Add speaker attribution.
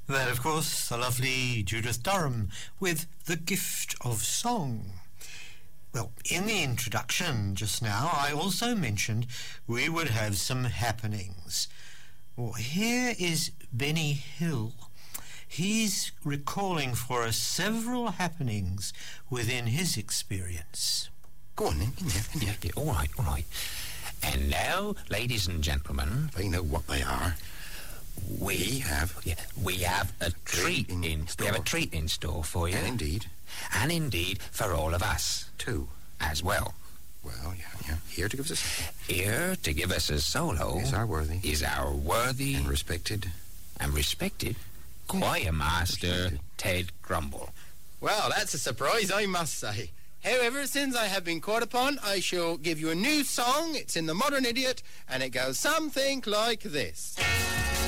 Speaker 1: That, of course, the lovely Judith Durham with The Gift of Song. Well, in the introduction just now, I also mentioned we would have some happenings. Well, here is Benny Hill. He's recalling for us several happenings within his experience.
Speaker 2: Go on then, in there.
Speaker 3: All right. And now, ladies and gentlemen,
Speaker 2: They know what they are.
Speaker 3: we have a treat in store. We have a treat in store for you.
Speaker 2: And
Speaker 3: indeed for all of us
Speaker 2: too.
Speaker 3: as well.
Speaker 2: Well, yeah. Here to give us
Speaker 3: Here to give us a solo
Speaker 2: is our worthy
Speaker 3: and
Speaker 2: respected
Speaker 3: choir master Ted Grumble.
Speaker 4: Well, that's a surprise, I must say. However, since I have been called upon, I shall give you a new song. It's in the Modern Idiot, and it goes something like this.